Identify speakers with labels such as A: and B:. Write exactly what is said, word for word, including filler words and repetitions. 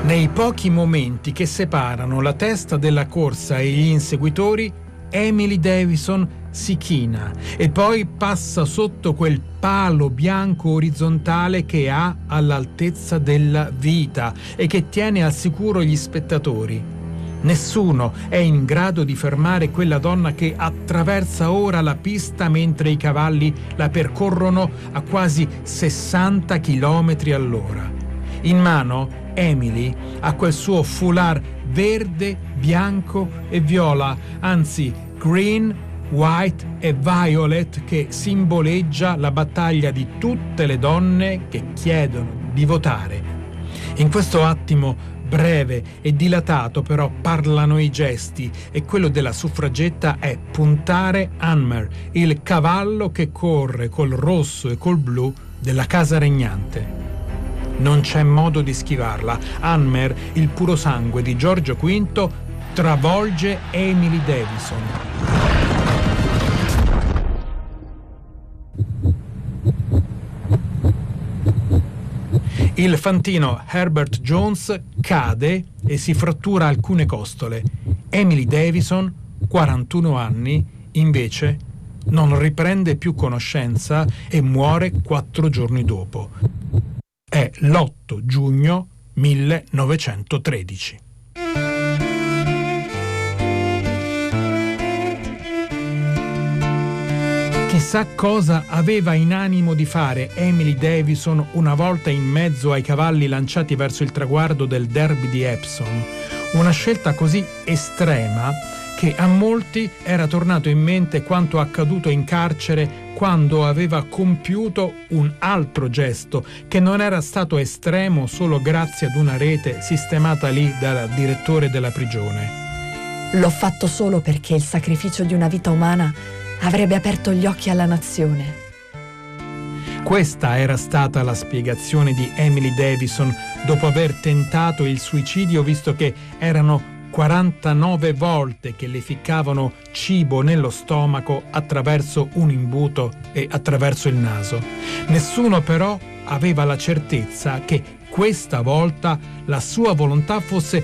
A: Nei pochi momenti che separano la testa della corsa e gli inseguitori, Emily Davison si china e poi passa sotto quel palo bianco orizzontale che ha all'altezza della vita e che tiene al sicuro gli spettatori. Nessuno è in grado di fermare quella donna che attraversa ora la pista mentre i cavalli la percorrono a quasi sessanta chilometri all'ora. In mano Emily ha quel suo foulard verde, bianco e viola, anzi green, white e violet, che simboleggia la battaglia di tutte le donne che chiedono di votare. In questo attimo breve e dilatato però parlano i gesti e quello della suffragetta è puntare Anmer, il cavallo che corre col rosso e col blu della casa regnante. Non c'è modo di schivarla. Anmer, il puro sangue di Giorgio quinto, travolge Emily Davison. Il fantino Herbert Jones cade e si frattura alcune costole. Emily Davison, quarantuno anni, invece non riprende più conoscenza e muore quattro giorni dopo. È l'otto giugno millenovecentotredici. Chissà cosa aveva in animo di fare Emily Davison una volta in mezzo ai cavalli lanciati verso il traguardo del Derby di Epsom. Una scelta così estrema che a molti era tornato in mente quanto accaduto in carcere quando aveva compiuto un altro gesto che non era stato estremo solo grazie ad una rete sistemata lì dal direttore della prigione.
B: L'ho fatto solo perché il sacrificio di una vita umana avrebbe aperto gli occhi alla nazione.
A: Questa era stata la spiegazione di Emily Davison dopo aver tentato il suicidio, visto che erano quarantanove volte che le ficcavano cibo nello stomaco attraverso un imbuto e attraverso il naso. Nessuno però aveva la certezza che questa volta la sua volontà fosse